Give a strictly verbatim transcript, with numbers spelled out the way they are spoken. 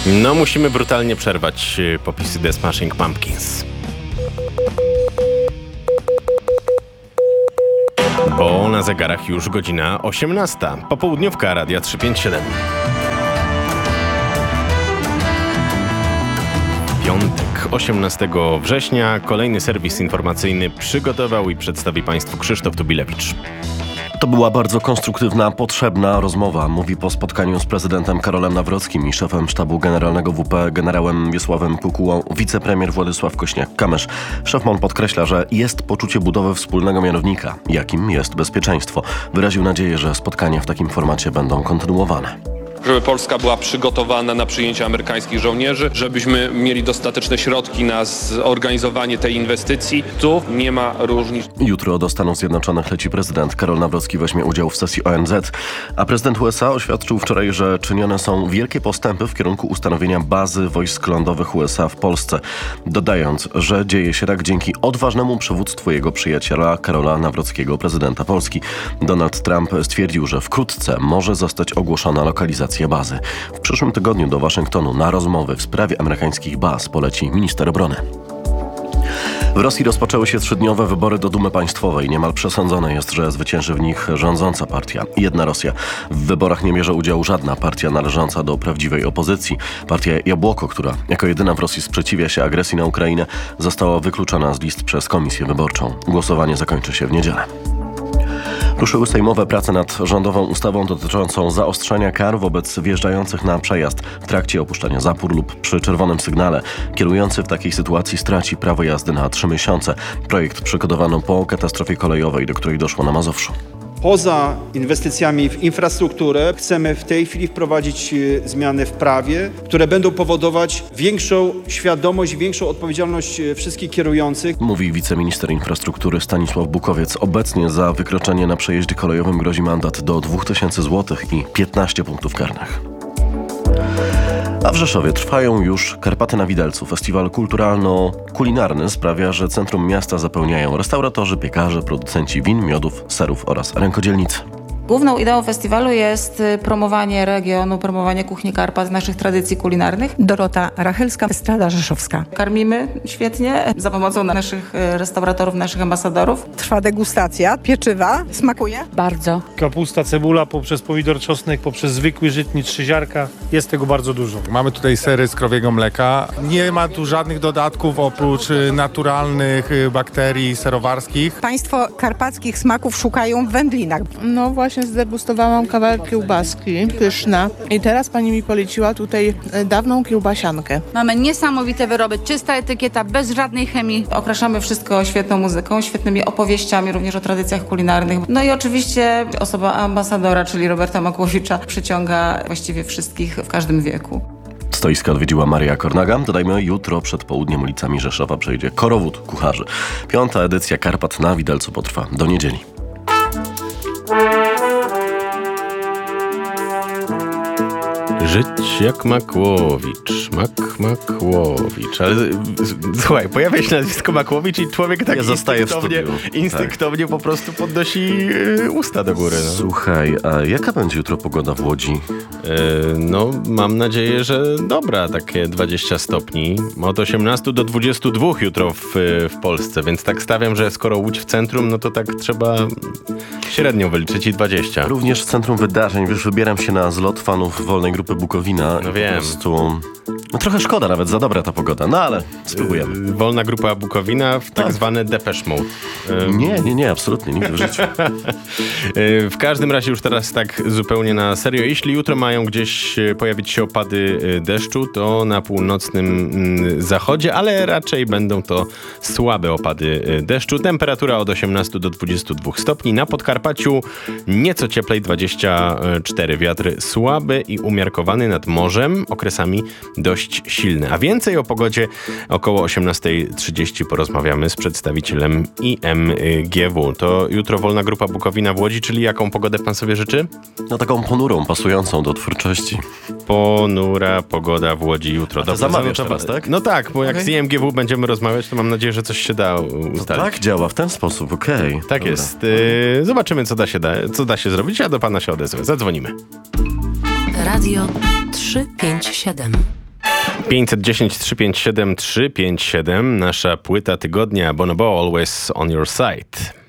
No, musimy brutalnie przerwać popisy The Smashing Pumpkins. Bo na zegarach już godzina osiemnasta. Popołudniówka Radia trzysta pięćdziesiąt siedem. Piątek, osiemnastego września. Kolejny serwis informacyjny przygotował i przedstawi Państwu Krzysztof Tubilewicz. To była bardzo konstruktywna, potrzebna rozmowa, mówi po spotkaniu z prezydentem Karolem Nawrockim i szefem sztabu generalnego W P generałem Wiesławem Kukułą wicepremier Władysław Kośniak-Kamysz. Szef M O N podkreśla, że jest poczucie budowy wspólnego mianownika, jakim jest bezpieczeństwo. Wyraził nadzieję, że spotkania w takim formacie będą kontynuowane. Żeby Polska była przygotowana na przyjęcie amerykańskich żołnierzy, żebyśmy mieli dostateczne środki na zorganizowanie tej inwestycji. Tu nie ma różnic. Jutro do Stanów Zjednoczonych leci prezydent. Karol Nawrocki weźmie udział w sesji O N Z, a prezydent U S A oświadczył wczoraj, że czynione są wielkie postępy w kierunku ustanowienia bazy wojsk lądowych U S A w Polsce, dodając, że dzieje się tak dzięki odważnemu przywództwu jego przyjaciela Karola Nawrockiego, prezydenta Polski. Donald Trump stwierdził, że wkrótce może zostać ogłoszona lokalizacja bazy. W przyszłym tygodniu do Waszyngtonu na rozmowy w sprawie amerykańskich baz poleci minister obrony. W Rosji rozpoczęły się trzydniowe wybory do Dumy Państwowej. Niemal przesądzone jest, że zwycięży w nich rządząca partia. Jedna Rosja. W wyborach nie bierze udziału żadna partia należąca do prawdziwej opozycji. Partia Jabłoko, która jako jedyna w Rosji sprzeciwia się agresji na Ukrainę, została wykluczona z list przez Komisję Wyborczą. Głosowanie zakończy się w niedzielę. Ruszyły sejmowe prace nad rządową ustawą dotyczącą zaostrzenia kar wobec wjeżdżających na przejazd w trakcie opuszczania zapór lub przy czerwonym sygnale. Kierujący w takiej sytuacji straci prawo jazdy na trzy miesiące. Projekt przygotowano po katastrofie kolejowej, do której doszło na Mazowszu. Poza inwestycjami w infrastrukturę chcemy w tej chwili wprowadzić zmiany w prawie, które będą powodować większą świadomość, większą odpowiedzialność wszystkich kierujących. Mówi wiceminister infrastruktury Stanisław Bukowiec. Obecnie za wykroczenie na przejeździe kolejowym grozi mandat do dwóch tysięcy złotych i piętnaście punktów karnych. A w Rzeszowie trwają już Karpaty na Widelcu. Festiwal kulturalno-kulinarny sprawia, że centrum miasta zapełniają restauratorzy, piekarze, producenci win, miodów, serów oraz rękodzielnicy. Główną ideą festiwalu jest promowanie regionu, promowanie kuchni Karpat, naszych tradycji kulinarnych. Dorota Rachelska, Estrada Rzeszowska. Karmimy świetnie za pomocą naszych restauratorów, naszych ambasadorów. Trwa degustacja pieczywa. Smakuje? Bardzo. Kapusta, cebula, poprzez pomidor, czosnek, poprzez zwykły żytni, trzy ziarka. Jest tego bardzo dużo. Mamy tutaj sery z krowiego mleka. Nie ma tu żadnych dodatków oprócz naturalnych bakterii serowarskich. Państwo karpackich smaków szukają w wędlinach. No właśnie zdegustowałam kawałek kiełbaski, pyszna. I teraz pani mi poleciła tutaj dawną kiełbasiankę. Mamy niesamowite wyroby, czysta etykieta, bez żadnej chemii. Okraszamy wszystko świetną muzyką, świetnymi opowieściami również o tradycjach kulinarnych. No i oczywiście osoba ambasadora, czyli Roberta Makłowicza, przyciąga właściwie wszystkich w każdym wieku. Stoiska odwiedziła Maria Kornaga. Dodajmy, jutro przed południem ulicami Rzeszowa przejdzie korowód kucharzy. Piąta edycja Karpat na Widelcu potrwa do niedzieli. Żyć jak Makłowicz, Mak Makłowicz, ale słuchaj, pojawia się nazwisko Makłowicz i człowiek tak instynktownie, instynktownie tak. po prostu podnosi y, usta do góry. No. Słuchaj, a jaka będzie jutro pogoda w Łodzi? Y, no, mam nadzieję, że dobra, takie dwadzieścia stopni, od osiemnastu do dwudziestu dwóch jutro w, w Polsce, więc tak stawiam, że skoro Łódź w centrum, no to tak trzeba średnią wyliczyć i dwadzieścia. Również w centrum wydarzeń, wiesz, wybieram się na zlot fanów Wolnej Grupy Bukowina. No wiem. Po prostu, no trochę szkoda nawet, za dobra ta pogoda, no ale spróbujemy. Wolna Grupa Bukowina w tak, tak. zwane Depeche Mode. Um. Nie, nie, nie, absolutnie, nigdy w życiu. W każdym razie już teraz tak zupełnie na serio. Jeśli jutro mają gdzieś pojawić się opady deszczu, to na północnym zachodzie, ale raczej będą to słabe opady deszczu. Temperatura od osiemnastu do dwudziestu dwóch stopni. Na Podkarpaciu nieco cieplej, dwadzieścia cztery. Wiatr słaby i umiarkowany nad morzem, okresami dość silny. A więcej o pogodzie około osiemnasta trzydzieści porozmawiamy z przedstawicielem I M G W. To jutro Wolna Grupa Bukowina w Łodzi, czyli jaką pogodę pan sobie życzy? No taką ponurą, pasującą do twórczości. Ponura pogoda w Łodzi jutro. Dobrze, zamawiasz teraz, tak? No tak, bo jak okay. z I M G W będziemy rozmawiać, to mam nadzieję, że coś się da ustalić. No tak działa, w ten sposób, okej. Okay. Tak Dobra. jest. Yy, zobaczymy, co da, się da, co da się zrobić. Ja do pana się odezwę. Zadzwonimy. Radio trzysta pięćdziesiąt siedem. pięćset dziesięć trzysta pięćdziesiąt siedem trzysta pięćdziesiąt siedem, nasza płyta tygodnia. Bonobo, Always on Your Side.